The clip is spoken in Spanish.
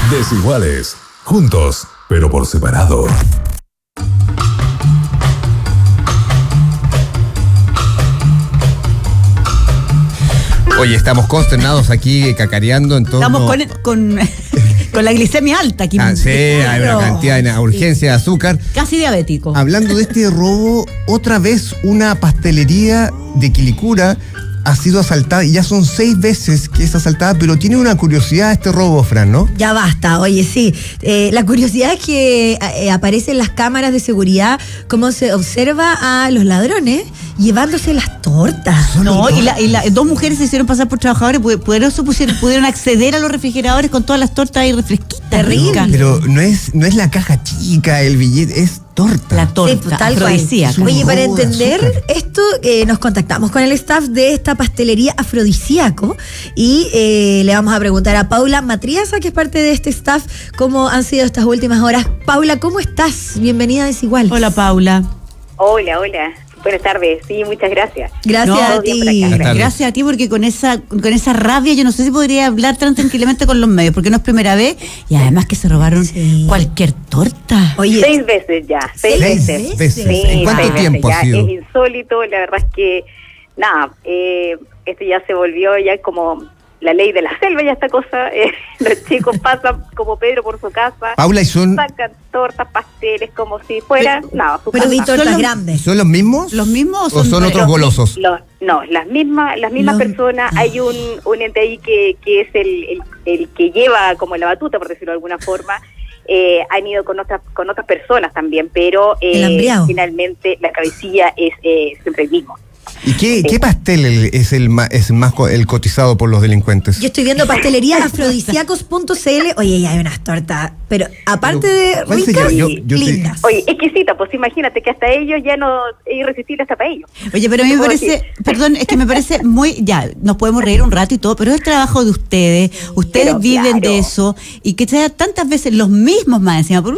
Desiguales, juntos, pero por separado. Oye, estamos consternados aquí cacareando en torno... Estamos con la glicemia alta aquí. Sí, hay una cantidad de urgencia de azúcar. Casi diabético. Hablando de este robo, otra vez una pastelería de Quilicura ha sido asaltada, y ya son 6 veces que es asaltada, pero tiene una curiosidad este robo, Fran, ¿no? Ya basta, oye, sí. La curiosidad es que aparecen las cámaras de seguridad cómo se observa a los ladrones llevándose las tortas. No, y dos mujeres se hicieron pasar por trabajadores, pudieron acceder a los refrigeradores con todas las tortas ahí refresquitas. Terrible. Pero no es la caja chica, el billete, es torta. La torta, sí, pues, tal cual. Oye, para entender esto, nos contactamos con el staff de esta pastelería Afrodisíaco y le vamos a preguntar a Paula Matriasa, que es parte de este staff, cómo han sido estas últimas horas. Paula, ¿cómo estás? Bienvenida a Desiguales. Hola, Paula. Hola. Buenas tardes, sí, muchas gracias. Gracias a ti. Gracias a ti, porque con esa rabia yo no sé si podría hablar tan tranquilamente con los medios, porque no es primera vez, y además que se robaron cualquier torta. Oye, 6 veces ya, 6 veces. Sí, ¿en cuánto tiempo ha sido? Es insólito, la verdad es que, esto ya se volvió ya como la ley de la selva, ya esta cosa, los chicos pasan como Pedro por su casa, Paula, y sacan tortas, pasteles, como si fuera, pero vi tortas grandes. ¿Son los mismos? ¿Los mismos o son otros golosos? No, las mismas personas. Hay un ente ahí que es el que lleva como la batuta, por decirlo de alguna forma. Han ido con otras personas también, pero finalmente la cabecilla es siempre el mismo. ¿Y qué pastel es el más cotizado por los delincuentes? Yo estoy viendo pastelería afrodisíacos.cl. Oye, ya hay unas tortas, pero aparte de ricas, lindas. Oye, exquisita, pues imagínate que hasta ellos ya no es irresistible hasta para ellos. Oye, pero a mí me parece, perdón, es que me parece nos podemos reír un rato y todo, pero es el trabajo de ustedes viven de eso, y que sea tantas veces los mismos más encima, por